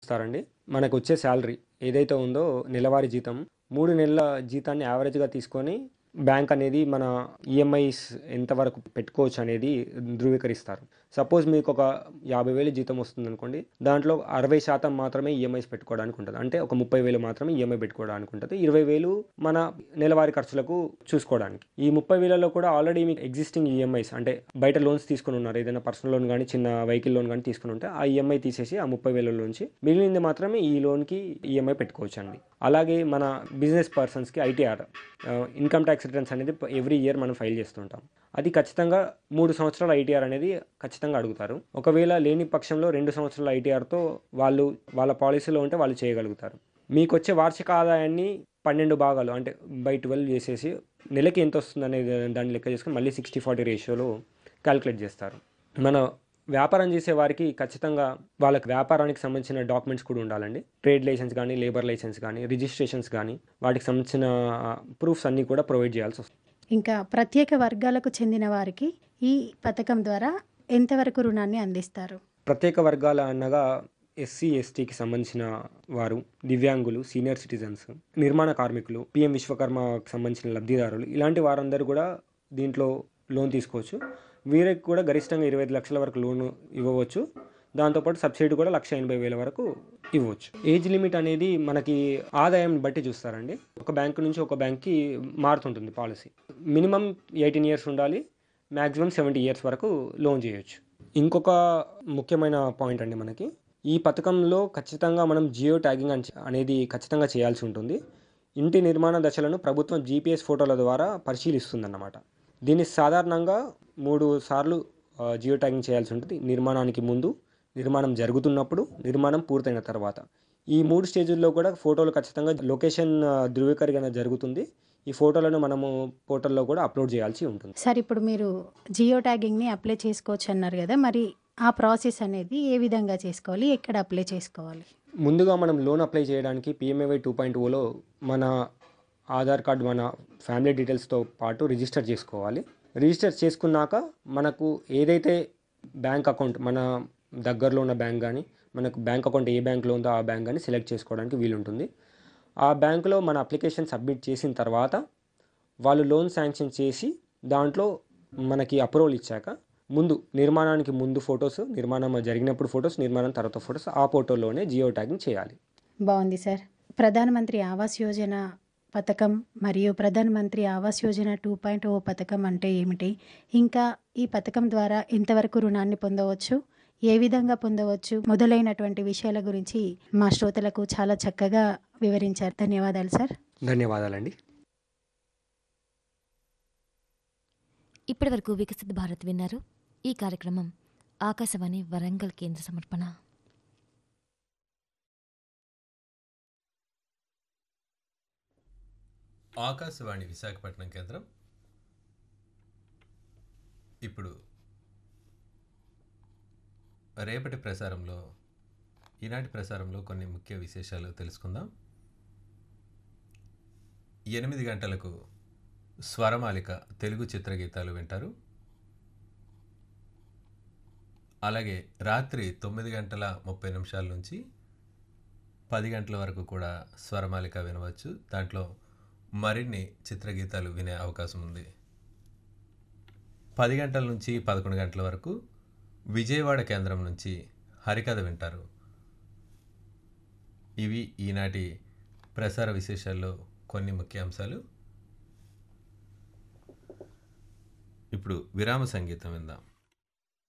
చూస్తారండి. మనకొచ్చే శాలరీ ఏదైతే ఉందో నెలవారీ జీతం 3 నెలల జీతాన్ని యావరేజ్‌గా తీసుకొని బ్యాంక్ అనేది మన ఈఎంఐస్ ఎంతవరకు పెట్టుకోవచ్చు అనేది ధృవీకరిస్తారు. సపోజ్ మీకొక 50,000 జీతం వస్తుందనుకోండి. దాంట్లో 60% మాత్రమే ఈఎంఐస్ పెట్టుకోవడానికి ఉంటది. అంటే ఒక 30,000 మాత్రమే ఈఎంఐ పెట్టుకోవడానికి ఉంటది. 20,000 మన నెలవారీ ఖర్చులకు చూసుకోవడానికి. ఈ 30,000లో కూడా ఆల్రెడీ మీకు ఎగ్జిస్టింగ్ ఈఎంఐస్ అంటే బయట లోన్స్ తీసుకొని ఉన్నారు. ఏదైనా పర్సనల్ లోన్ గానీ, చిన్న వెహికల్ లోన్ గానీ తీసుకొని ఉంటే ఆ ఈఎంఐ తీసేసి ఆ 30,000లోంచి మిగిలింది మాత్రమే ఈ లోన్‌కి ఈఎంఐ పెట్టుకోవచ్చండి. అలాగే మన బిజినెస్ పర్సన్స్‌కి ఐటీఆర్ ఇన్‌కమ్ టాక్స్ రిటర్న్స్ అనేది ఎవ్రీ ఇయర్ మనం ఫైల్ చేస్తుంటాం. అది ఖచ్చితంగా 3 సంవత్సరాల ఐటీఆర్ అనేది ఖచ్చితంగా అడుగుతారు. ఒకవేళ లేని పక్షంలో 2 సంవత్సరాల ఐటీఆర్‌తో వాళ్ళ పాలిసీలో ఉంటే వాళ్ళు చేయగలుగుతారు. మీకొచ్చే వార్షిక ఆదాయాన్ని 12 భాగాలు అంటే బై 12 చేసేసి నెలకి ఎంతొస్తుందనే దాన్ని లెక్క చేసుకొని మళ్ళీ 60/40 రేషియోలో కాలిక్యులేట్ చేస్తారు. మన వ్యాపారం చేసే వారికి ఖచ్చితంగా వాళ్ళకి వ్యాపారానికి సంబంధించిన డాక్యుమెంట్స్ కూడా ఉండాలండి. ట్రేడ్ లైసెన్స్ గానీ, లేబర్ లైసెన్స్ గానీ, రిజిస్ట్రేషన్స్ గానీ, వాటికి సంబంధించిన ప్రూఫ్స్ అన్నీ కూడా ప్రొవైడ్ చేయాల్సొస్తుంది. ఇంకా ప్రత్యేక వర్గాలకు చెందిన వారికి ఈ పథకం ద్వారా ఎంతవరకు రుణాన్ని అందిస్తారు? ప్రత్యేక వర్గాల అనగా ఎస్సీ, ఎస్టీకి సంబంధించిన వారు, దివ్యాంగులు, సీనియర్ సిటిజన్స్, నిర్మాణ కార్మికులు, పీఎం విశ్వకర్మకు సంబంధించిన లబ్ధిదారులు ఇలాంటి వారందరూ కూడా దీంట్లో లోన్ తీసుకోవచ్చు. వీరికి కూడా గరిష్టంగా 25 లక్షల వరకు లోన్ ఇవ్వవచ్చు. దాంతోపాటు సబ్సిడీ కూడా 1,80,000 వరకు ఇవ్వచ్చు. ఏజ్ లిమిట్ అనేది మనకి ఆదాయం బట్టి చూస్తారండి. ఒక బ్యాంక్ నుంచి ఒక బ్యాంక్‌కి మారుతుంటుంది పాలసీ. మినిమమ్ 18 ఇయర్స్ ఉండాలి. మాక్సిమం 70 ఇయర్స్ వరకు లోన్ చేయొచ్చు. ఇంకొక ముఖ్యమైన పాయింట్ అండి మనకి. ఈ పథకంలో ఖచ్చితంగా మనం జియో ట్యాగింగ్ అనేది ఖచ్చితంగా చేయాల్సి ఉంటుంది. ఇంటి నిర్మాణ దశలను ప్రభుత్వం జీపీఎస్ ఫోటోల ద్వారా పరిశీలిస్తుందన్నమాట. దీన్ని సాధారణంగా 3 సార్లు జియో ట్యాగింగ్ చేయాల్సి ఉంటుంది. నిర్మాణానికి ముందు, నిర్మాణం జరుగుతున్నప్పుడు, నిర్మాణం పూర్తయిన తర్వాత. ఈ 3 స్టేజుల్లో కూడా ఫోటోలు ఖచ్చితంగా లొకేషన్ ధృవీకరణ జరుగుతుంది. ఈ ఫోటోలను మనము పోర్టల్‌లో కూడా అప్లోడ్ చేయాల్సి ఉంటుంది. సార్, ఇప్పుడు మీరు జియో ట్యాగింగ్‌ని అప్లై చేసుకోవచ్చు అన్నారు కదా! మరి ఆ ప్రాసెస్ అనేది ఏ విధంగా చేసుకోవాలి? ఎక్కడ అప్లై చేసుకోవాలి? ముందుగా మనం లోన్ అప్లై చేయడానికి పీఎంఏవై 2.0లో మన ఆధార్ కార్డ్, మన ఫ్యామిలీ డీటెయిల్స్‌తో పాటు రిజిస్టర్ చేసుకోవాలి. రిజిస్టర్ చేసుకున్నాక మనకు ఏదైతే బ్యాంక్ అకౌంట్ మన దగ్గరలో ఉన్న బ్యాంక్ గానీ, మనకు బ్యాంక్ అకౌంట్ ఏ బ్యాంక్‌లో ఉందో ఆ బ్యాంక్ గానీ సెలెక్ట్ చేసుకోవడానికి వీలుంటుంది. ఆ బ్యాంకులో మన అప్లికేషన్ సబ్మిట్ చేసిన తర్వాత వాళ్ళు లోన్ శాంక్షన్ చేసి దాంట్లో మనకి అప్రూవల్ ఇచ్చాక ముందు నిర్మాణానికి ముందు ఫోటోస్, నిర్మాణం జరిగినప్పుడు ఫోటోస్, నిర్మాణం తర్వాత ఫోటోస్ ఆ ఫోటోలోనే జియో ట్యాగింగ్ చేయాలి. బాగుంది సార్. ప్రధానమంత్రి ఆవాస్ యోజన పథకం మరియు ప్రధానమంత్రి ఆవాస్ యోజన 2.0 పథకం అంటే ఏమిటి? ఇంకా ఈ పథకం ద్వారా ఎంతవరకు రుణాన్ని పొందవచ్చు? ఏ విధంగా పొందవచ్చు? మొదలైనటువంటి విషయాల గురించి మా శ్రోతలకు చాలా చక్కగా వివరించారు. ధన్యవాదాలు సార్. ధన్యవాదాలండి. ఇప్పటి వరకు వికసిత భారత్ విన్నారు. ఈ కార్యక్రమం ఆకాశవాణి వరంగల్ కేంద్ర సమర్పణ. ఆకాశవాణి విశాఖపట్నం కేంద్రం. ఇప్పుడు రేపటి ప్రసారంలో, ఈనాటి ప్రసారంలో కొన్ని ముఖ్య విశేషాలు తెలుసుకుందాం. 8 గంటలకు స్వరమాలిక తెలుగు చిత్రగీతాలు వింటారు. అలాగే రాత్రి 9:30 నుంచి 10 గంటల వరకు కూడా స్వరమాలిక వినవచ్చు. దాంట్లో మరిన్ని చిత్రగీతాలు వినే అవకాశం ఉంది. 10 గంటల నుంచి 11 గంటల వరకు విజయవాడ కేంద్రం నుంచి హరికథ వింటారు. ఇవి ఈనాటి ప్రసార విశేషాల్లో కొన్ని ముఖ్య అంశాలు. ఇప్పుడు విరామ సంగీతం విందాం.